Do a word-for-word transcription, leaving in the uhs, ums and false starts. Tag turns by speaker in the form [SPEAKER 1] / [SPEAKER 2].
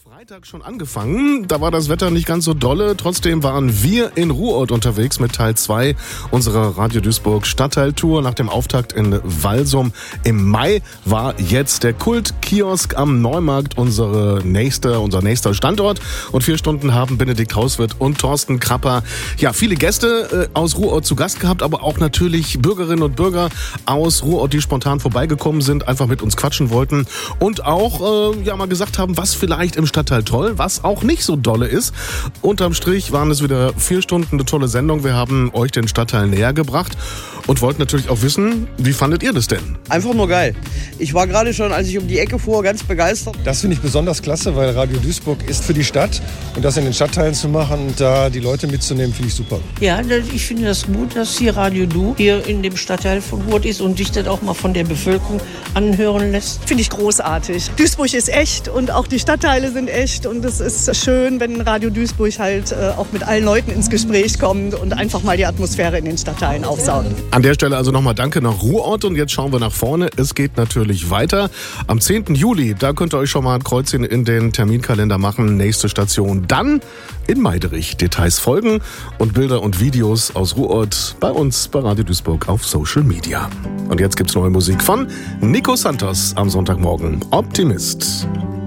[SPEAKER 1] Freitag schon angefangen. Da war das Wetter nicht ganz so dolle. Trotzdem waren wir in Ruhrort unterwegs mit Teil zwei unserer Radio Duisburg Stadtteiltour. Nach dem Auftakt in Walsum im Mai war jetzt der Kult-Kiosk am Neumarkt unsere nächste, unser nächster Standort. Und vier Stunden haben Benedikt Hauswirth und Thorsten Krapper ja viele Gäste äh, aus Ruhrort zu Gast gehabt, aber auch natürlich Bürgerinnen und Bürger aus Ruhrort, die spontan vorbeigekommen sind, einfach mit uns quatschen wollten und auch äh, ja mal gesagt haben, was vielleicht im Stadtteil toll, was auch nicht so dolle ist. Unterm Strich waren es wieder vier Stunden eine tolle Sendung. Wir haben euch den Stadtteil näher gebracht und wollten natürlich auch wissen, wie fandet ihr das denn?
[SPEAKER 2] Einfach nur geil. Ich war gerade schon, als ich um die Ecke fuhr, ganz begeistert.
[SPEAKER 3] Das finde ich besonders klasse, weil Radio Duisburg ist für die Stadt und das in den Stadtteilen zu machen und da die Leute mitzunehmen, finde ich super.
[SPEAKER 4] Ja, ich finde das gut, dass hier Radio Du hier in dem Stadtteil von Ruhrort ist und sich das auch mal von der Bevölkerung anhören lässt.
[SPEAKER 5] Finde ich großartig. Duisburg ist echt und auch die Stadtteile sind echt und es ist schön, wenn Radio Duisburg halt äh, auch mit allen Leuten ins Gespräch kommt und einfach mal die Atmosphäre in den Stadtteilen aufsaugt.
[SPEAKER 1] An der Stelle also nochmal Danke nach Ruhrort und jetzt schauen wir nach vorne. Es geht natürlich weiter. Am zehnten Juli, da könnt ihr euch schon mal ein Kreuzchen in den Terminkalender machen. Nächste Station dann in Meiderich. Details folgen und Bilder und Videos aus Ruhrort bei uns bei Radio Duisburg auf Social Media. Und jetzt gibt's neue Musik von Nico Santos am Sonntagmorgen. Optimist.